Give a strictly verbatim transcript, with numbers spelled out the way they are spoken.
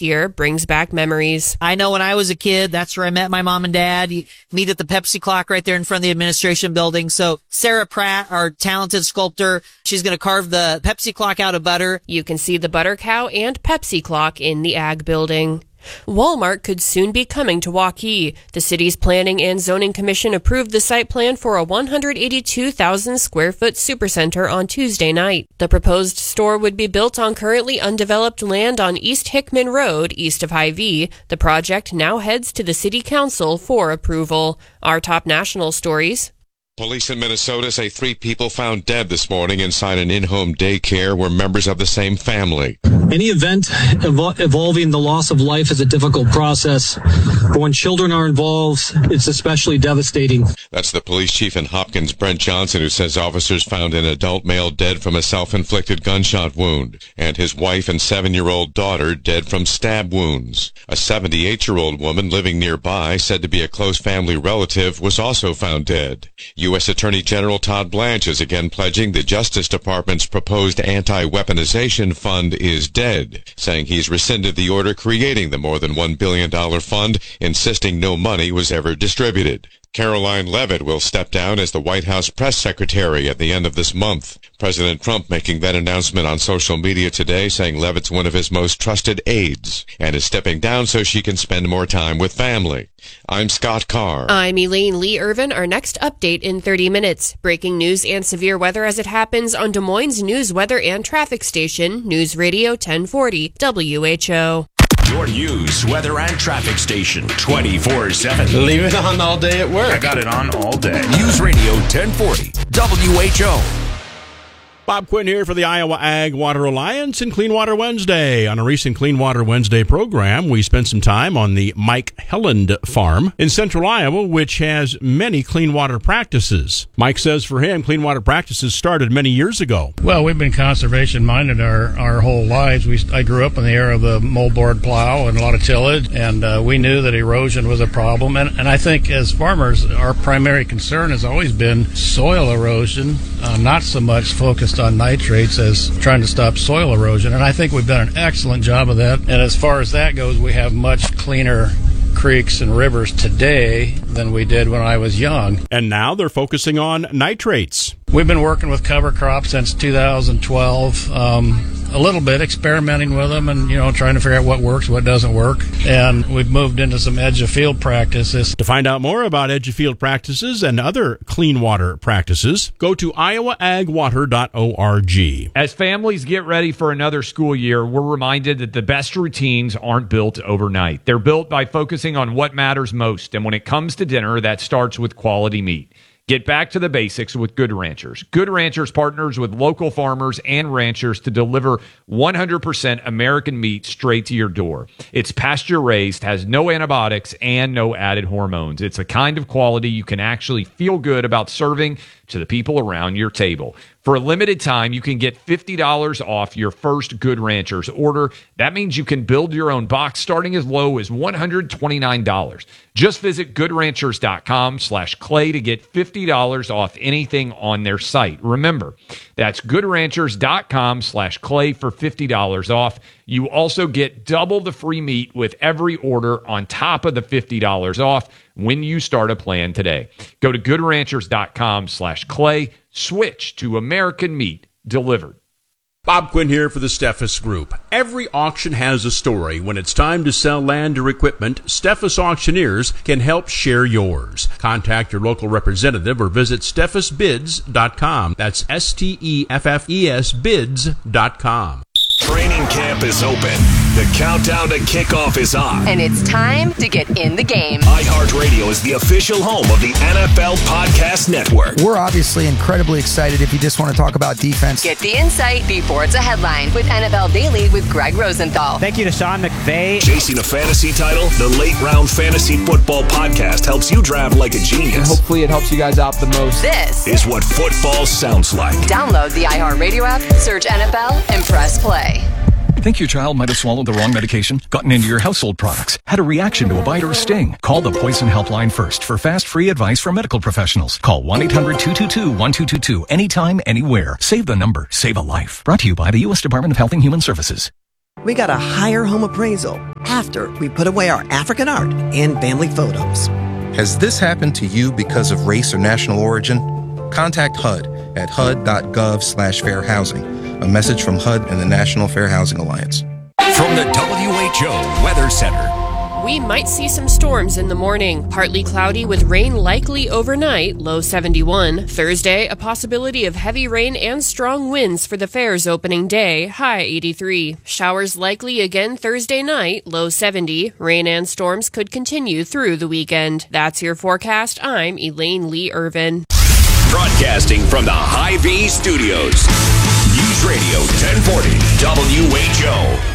this year brings back memories. I know when I was a kid, that's where I met my mom and dad. You meet at the Pepsi clock right there in front of the administration building. So Sarah Pratt, our talented sculptor, she's going to carve the Pepsi clock out of butter. You can see the butter cow and Pepsi clock in the Ag Building. Walmart could soon be coming to Waukee. The city's Planning and Zoning Commission approved the site plan for a one hundred eighty-two thousand square foot supercenter on Tuesday night. The proposed store would be built on currently undeveloped land on East Hickman Road, east of Hy-Vee. The project now heads to the City Council for approval. Our top national stories. Police in Minnesota say three people found dead this morning inside an in-home daycare were members of the same family. Any event evol- involving the loss of life is a difficult process, but when children are involved, it's especially devastating. That's the police chief in Hopkins, Brent Johnson, who says officers found an adult male dead from a self-inflicted gunshot wound, and his wife and seven-year-old daughter dead from stab wounds. A seventy-eight-year-old woman living nearby, said to be a close family relative, was also found dead. U S Attorney General Todd Blanche is again pledging the Justice Department's proposed anti-weaponization fund is dead, saying he's rescinded the order creating the more than one billion dollars fund, insisting no money was ever distributed. Caroline Leavitt will step down as the White House press secretary at the end of this month. President Trump making that announcement on social media today, saying Leavitt's one of his most trusted aides and is stepping down so she can spend more time with family. I'm Scott Carr. I'm Elaine Lee Irvin. Our next update in thirty minutes. Breaking news and severe weather as it happens on Des Moines' news, weather, and traffic station, News Radio ten forty W H O. Your news, weather, and traffic station, twenty-four seven. Leave it on all day at work. I got it on all day. News Radio ten forty, W H O. Bob Quinn here for the Iowa Ag Water Alliance and Clean Water Wednesday. On a recent Clean Water Wednesday program, we spent some time on the Mike Helland farm in central Iowa, which has many clean water practices. Mike says for him, clean water practices started many years ago. Well, we've been conservation-minded our, our whole lives. We I grew up in the era of the moldboard plow and a lot of tillage, and uh, we knew that erosion was a problem. And, and I think as farmers, our primary concern has always been soil erosion, uh, not so much focused on nitrates as trying to stop soil erosion, and I think we've done an excellent job of that. And as far as that goes, we have much cleaner creeks and rivers today than we did when I was young. And now they're focusing on nitrates. We've been working with cover crops since two thousand twelve, um, a little bit experimenting with them and, you know, trying to figure out what works, what doesn't work. And we've moved into some edge of field practices. To find out more about edge of field practices and other clean water practices, go to iowa ag water dot org. As families get ready for another school year, we're reminded that the best routines aren't built overnight. They're built by focusing on what matters most. And when it comes to dinner, that starts with quality meat. Get back to the basics with Good Ranchers. Good Ranchers partners with local farmers and ranchers to deliver one hundred percent American meat straight to your door. It's pasture-raised, has no antibiotics, and no added hormones. It's the kind of quality you can actually feel good about serving to the people around your table. For a limited time, you can get fifty dollars off your first Good Ranchers order. That means you can build your own box starting as low as one hundred twenty-nine dollars. Just visit goodranchers.com slash clay to get fifty dollars off anything on their site. Remember, that's goodranchers.com slash clay for fifty dollars off. You also get double the free meat with every order on top of the fifty dollars off when you start a plan today. Go to goodranchers.com slash clay. Switch to American meat delivered. Bob Quinn here for the Steffes Group. Every auction has a story. When it's time to sell land or equipment, Steffes Auctioneers can help share yours. Contact your local representative or visit steffes bids dot com. That's S T E F F E S bids dot com. Training camp is open. The countdown to kickoff is on. And it's time to get in the game. iHeartRadio is the official home of the N F L Podcast Network. We're obviously incredibly excited if you just want to talk about defense. Get the insight before it's a headline with N F L Daily with Greg Rosenthal. Thank you to Sean McVay. Chasing a fantasy title, the Late Round Fantasy Football Podcast helps you draft like a genius. And hopefully it helps you guys out the most. This is what football sounds like. Download the iHeartRadio app, search N F L, and press play. Think your child might have swallowed the wrong medication? Gotten into your household products? Had a reaction to a bite or a sting? Call the Poison Helpline first for fast, free advice from medical professionals. Call one eight hundred two two two one two two two anytime, anywhere. Save the number. Save a life. Brought to you by the U S Department of Health and Human Services. We got a higher home appraisal, after we put away our African art and family photos. Has this happened to you because of race or national origin? Contact H U D at H U D dot gov slash fair housing. A message from H U D and the National Fair Housing Alliance. From the W H O Weather Center. We might see some storms in the morning. Partly cloudy with rain likely overnight, low seventy-one. Thursday, a possibility of heavy rain and strong winds for the fair's opening day, high eighty-three. Showers likely again Thursday night, low seventy. Rain and storms could continue through the weekend. That's your forecast. I'm Elaine Lee Irvin. Broadcasting from the High V Studios. News Radio ten forty W H O.